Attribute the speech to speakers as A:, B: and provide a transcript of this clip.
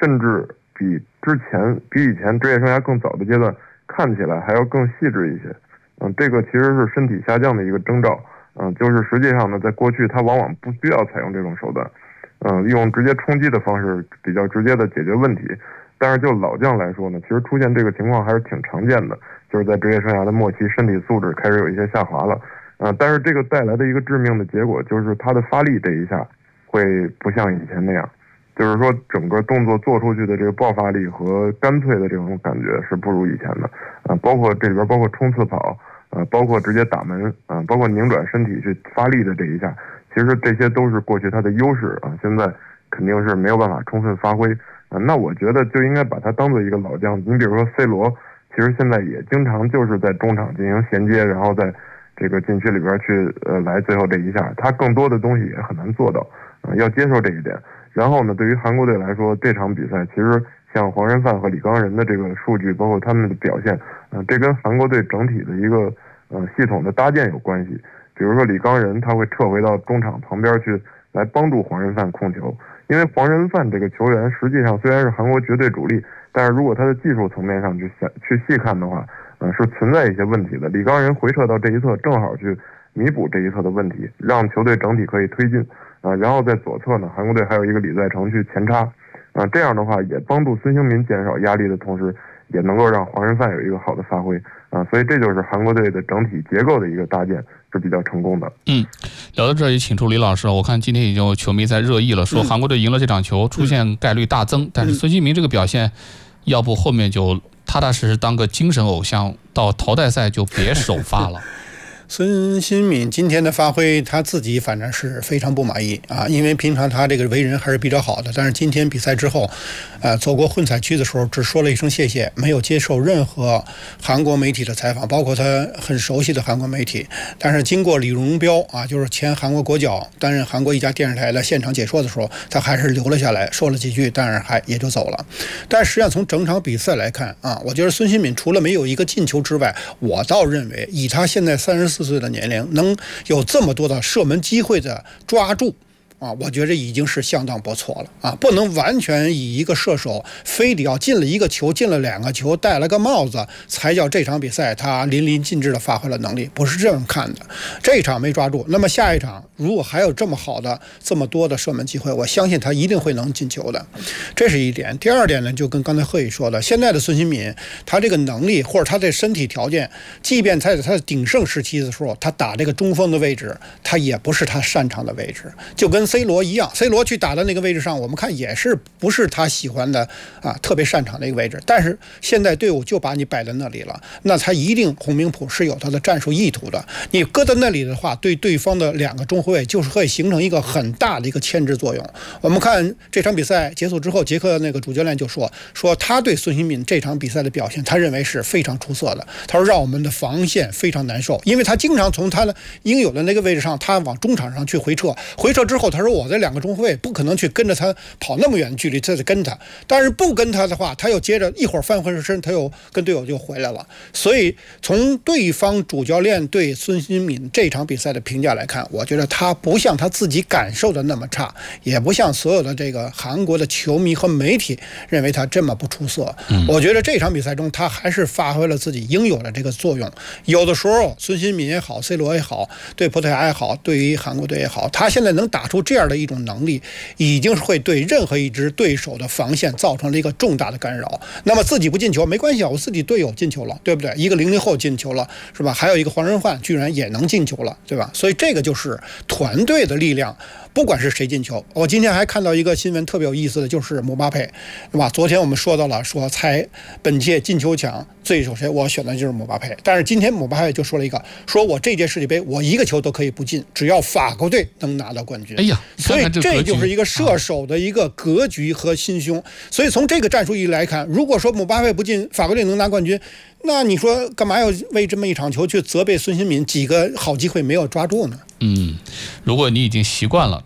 A: 甚至比以前职业生涯更早的阶段看起来还要更细致一些。这个其实是身体下降的一个征兆。就是实际上呢，在过去他往往不需要采用这种手段，用直接冲击的方式比较直接的解决问题。但是就老将来说呢，其实出现这个情况还是挺常见的，就是在职业生涯的末期，身体素质开始有一些下滑了。但是这个带来的一个致命的结果就是他的发力这一下会不像以前那样，就是说整个动作做出去的这个爆发力和干脆的这种感觉是不如以前的。包括这里边包括冲刺跑，包括直接打门，包括拧转身体去发力的这一下，其实这些都是过去他的优势现在肯定是没有办法充分发挥。那我觉得就应该把他当做一个老将。你比如说 C 罗，其实现在也经常就是在中场进行衔接，然后在这个禁区里边去来最后这一下，他更多的东西也很难做到，要接受这一点。然后呢，对于韩国队来说，这场比赛其实像黄仁范和李刚仁的这个数据，包括他们的表现，这跟韩国队整体的一个系统的搭建有关系。比如说李刚仁他会撤回到中场旁边去来帮助黄仁范控球，因为黄仁范这个球员实际上虽然是韩国绝对主力，但是如果他的技术层面上去细看的话，是存在一些问题的。李刚仁回撤到这一侧，正好去弥补这一侧的问题，让球队整体可以推进。然后在左侧呢，韩国队还有一个李在成去前插，这样的话也帮助孙兴民减少压力的同时，也能够让黄仁范有一个好的发挥所以这就是韩国队的整体结构的一个搭建是比较成功的。
B: 聊到这里，请出李老师。我看今天已经有球迷在热议了，说韩国队赢了这场球，出现概率大增，但是孙兴民这个表现，要不后面就踏踏实实当个精神偶像，到淘汰赛就别首发了。
C: 孙兴民今天的发挥，他自己反正是非常不满意因为平常他这个为人还是比较好的，但是今天比赛之后，走过混采区的时候只说了一声谢谢，没有接受任何韩国媒体的采访，包括他很熟悉的韩国媒体。但是经过李荣彪就是前韩国国脚担任韩国一家电视台的现场解说的时候，他还是留了下来，说了几句，但是也就走了。但实际上从整场比赛来看我觉得孙兴民除了没有一个进球之外，我倒认为以他现在34岁的年龄，能有这么多的射门机会的抓住我觉得已经是相当不错了不能完全以一个射手非得要进了一个球进了2个球戴了个帽子才叫这场比赛他淋漓尽致的发挥了能力，不是这样看的。这一场没抓住，那么下一场如果还有这么好的这么多的射门机会，我相信他一定会能进球的，这是一点。第二点呢，就跟刚才贺宇说的，现在的孙兴民他这个能力或者他的身体条件，即便在他的鼎盛时期的时候，他打这个中锋的位置他也不是他擅长的位置，就跟C 罗一样，C 罗去打的那个位置上，我们看也是不是他喜欢的特别擅长的一个位置。但是现在队伍就把你摆在那里了，那他一定洪明甫是有他的战术意图的。你搁在那里的话，对对方的2个中后卫就是会形成一个很大的一个牵制作用。我们看这场比赛结束之后，捷克那个主教练就说他对孙兴民这场比赛的表现，他认为是非常出色的。他说让我们的防线非常难受，因为他经常从他的应有的那个位置上，他往中场上去回撤之后，他说我这2个中后卫不可能去跟着他跑那么远的距离，这得跟他，但是不跟他的话，他又接着一会儿翻回身，他又跟队友就回来了。所以从对方主教练对孙兴民这场比赛的评价来看，我觉得他不像他自己感受的那么差，也不像所有的这个韩国的球迷和媒体认为他这么不出色。我觉得这场比赛中他还是发挥了自己应有的这个作用。有的时候孙兴民也好，C 罗也好，对葡萄牙也好，对于韩国队也好，他现在能打出这样的一种能力，已经会对任何一支对手的防线造成了一个重大的干扰。那么自己不进球没关系我自己队友进球了，对不对？一个00后进球了，是吧？还有一个黄仁范居然也能进球了，对吧？所以这个就是团队的力量，不管是谁进球。我今天还看到一个新闻特别有意思的，就是姆巴佩，对吧？昨天我们说到了，说猜本届进球奖最有谁，我选的就是姆巴佩。但是今天姆巴佩就说了一个，说我这届世界杯我一个球都可以不进，只要法国队能拿到冠军。
B: 哎呀，
C: 所以这就是一个射手的一个格局和心胸。所以从这个战术意义来看，如果说姆巴佩不进，法国队能拿冠军，那你说干嘛要为这么一场球去责备孙兴民几个好机会没有抓住呢？
B: 如果你已经习惯了